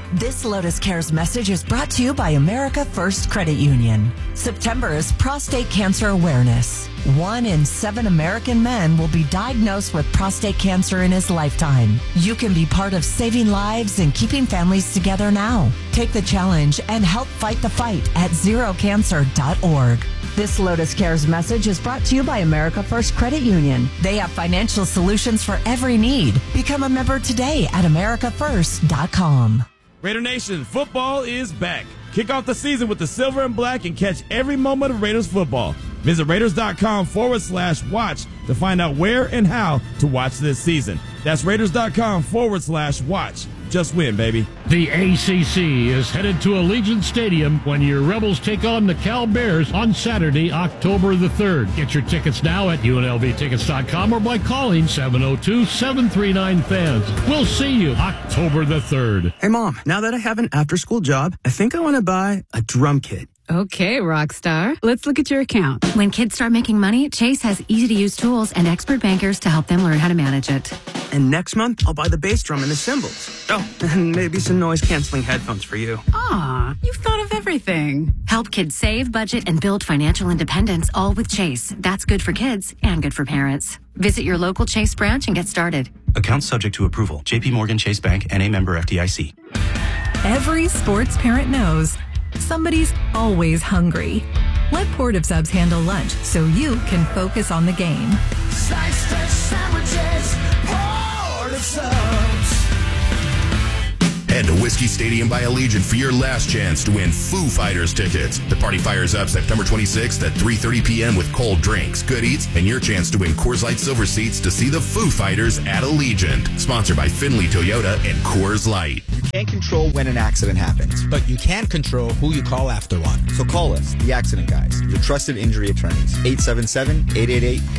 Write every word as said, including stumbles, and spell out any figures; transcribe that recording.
This Lotus Cares message is brought to you by America First Credit Union. September is Prostate Cancer Awareness. One in seven American men will be diagnosed with prostate cancer in his lifetime. You can be part of saving lives and keeping families together now. Take the challenge and help fight the fight at zero cancer dot org. This Lotus Cares message is brought to you by America First Credit Union. They have financial solutions for every need. Become a member today at america first dot com. Raider Nation, football is back. Kick off the season with the silver and black and catch every moment of Raiders football. Visit Raiders.com forward slash watch to find out where and how to watch this season. That's Raiders.com forward slash watch. Just win, baby. The A C C is headed to Allegiant Stadium when your Rebels take on the Cal Bears on Saturday, October the third. Get your tickets now at U N L V tickets dot com or by calling seven oh two, seven three nine, fans. We'll see you October the third. Hey, Mom, now that I have an after-school job, I think I want to buy a drum kit. Okay, Rockstar. Let's look at your account. When kids start making money, Chase has easy-to-use tools and expert bankers to help them learn how to manage it. And next month, I'll buy the bass drum and the cymbals. Oh, and maybe some noise-canceling headphones for you. Aw, you've thought of everything. Help kids save, budget, and build financial independence, all with Chase. That's good for kids and good for parents. Visit your local Chase branch and get started. Account subject to approval. J P Morgan Chase Bank, N A member F D I C. Every sports parent knows somebody's always hungry. Let Port of Subs handle lunch so you can focus on the game. Sliced fish sandwiches, Port of Subs. Head to Whiskey Stadium by Allegiant for your last chance to win Foo Fighters tickets. The party fires up September twenty-sixth at three thirty p.m. with cold drinks, good eats, and your chance to win Coors Light Silver seats to see the Foo Fighters at Allegiant. Sponsored by Finley Toyota and Coors Light. You can't control when an accident happens, but you can control who you call after one. So call us, the Accident Guys, your trusted injury attorneys. eight seven seven, eight eight eight